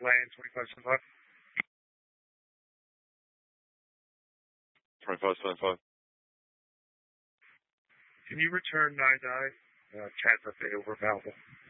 land 2575. 2575. Can you return 9-9? Chad's up over Valville.